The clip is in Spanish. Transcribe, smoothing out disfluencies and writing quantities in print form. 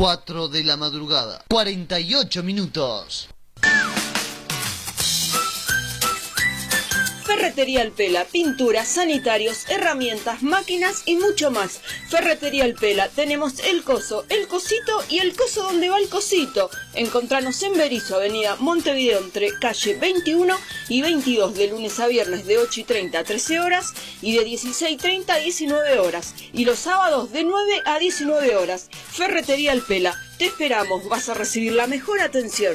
4 de la madrugada, 48 minutos. Ferretería El Pela, pinturas, sanitarios, herramientas, máquinas y mucho más. Ferretería El Pela, tenemos el coso, el cosito y el coso donde va el cosito. Encontranos en Berisso, avenida Montevideo, entre calle 21 y 22, de lunes a viernes de 8:30 a 13 horas y de 16:30 a 19 horas. Y los sábados de 9 a 19 horas. Ferretería El Pela, te esperamos, vas a recibir la mejor atención.